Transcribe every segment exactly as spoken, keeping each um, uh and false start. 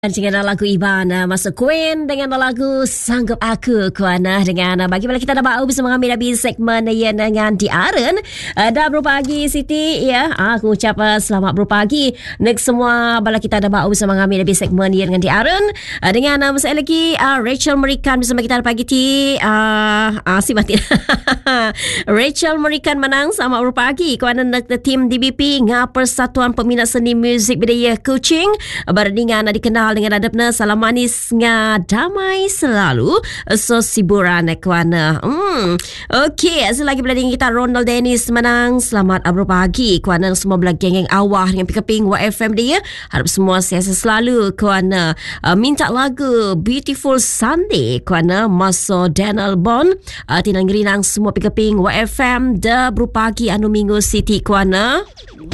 Dengan lagu Ibana masuk Queen dengan lagu Sanggup Aku Kuana dengan bagaimana kita dah bau bisa mengambil habis segmen yang dengan di Aren. Uh, dah berpagi Siti ya. Aku ucap uh, selamat berpagi nek semua bala kita dah bau bisa mengambil habis segmen yang dengan di Aren. Uh, dengan uh, saya lagi uh, Rachel Merikan bersama kita pagi ti uh, uh, si mati. Rachel Merikan menang selamat berpagi kuana nek tim D B P ngah Persatuan Peminat Seni Muzik Budaya Kuching uh, berdingan uh, dikenal dengan adabna salam manis nga damai selalu so siburan kuana. Hmm. Okey, selagi berada dengan kita Ronald Dennis menang selamat berpagi kuana semua belah geng-geng awah dengan Pikaping Y F M dia. Harap semua sihat selalu kuana. Uh, minta lagu Beautiful Sunday kuana Maso Daniel Bond. Uh, tinang gerinang semua Pikaping Y F M dah berpagi anu minggu Siti kuana.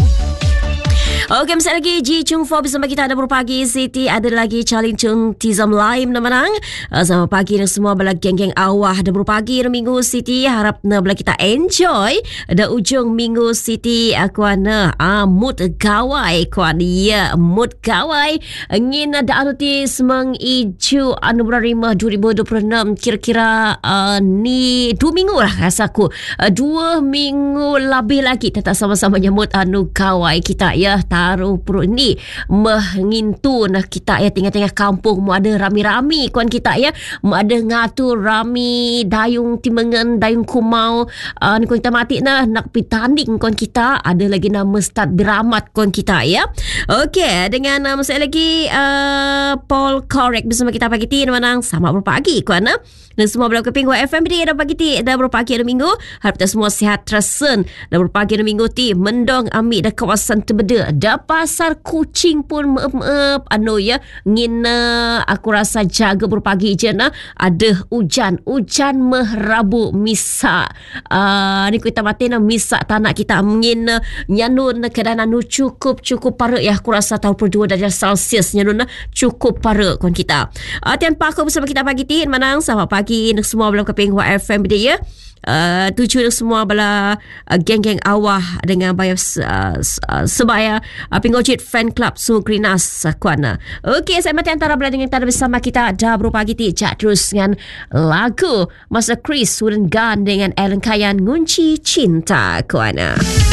Okey, misalnya lagi Ji Chung Fo bersama kita ada berpagi Siti. Ada lagi Charlie Chung Tizam Laim na menang. Uh, selamat pagi dan semua bala geng-geng awah ada berpagi dan minggu Siti. Harap na bala kita enjoy ada ujung minggu Siti. Aku ana ah, mood gawai kuan ya mood gawai ngin ada anu ti semang iju anu berima dua ribu dua puluh enam kira-kira uh, ni dua minggu lah rasaku. Uh, dua minggu lebih lagi tetap sama-sama nyambut anu gawai kita ya. Taruh perut ni mengintu nah kita ya tengah-tengah kampung mu ada rami-rami kuan kita ya mu ada ngatur rami dayung timengen dayung kumau uh, ni kuan kita mati nah nak pi tanding kuan kita ada lagi nama start beramat kuan kita ya. Okey, dengan uh, saya lagi uh, Paul Korek bersama kita pagi ti menang selamat berpagi kuan uh. Dan semua belah Keping Y F M dia dah pagi ti dah berpagi ada minggu. Harap kita semua sihat tersen dah berpagi ada minggu ti mendong ambil dah kawasan terbeda dah pasar Kuching pun meep-meep anu ya ngina aku rasa jaga berpagi je nah ada hujan hujan merabu misak uh, ni kita mati na misak tanah kita ngina nyanun keadaan anu cukup cukup parah ya aku rasa tahun per dua darjah Celsius nyanun cukup parah kon kita. Uh, tian paku bersama kita pagi ti menang selamat pagi semua belah Keping Y F M dia ya. Uh, tuju semua bala uh, geng-geng awah dengan bayar uh, uh, sebaya uh, Pinggojit Fan Club Sugrinas uh, kuana. Okey, saya mati antara berada dengan kita bersama kita dah berpagi ti jak terus dengan lagu masa Chris Wooden Gun dengan Ellen Kayan Ngunci Cinta kuana.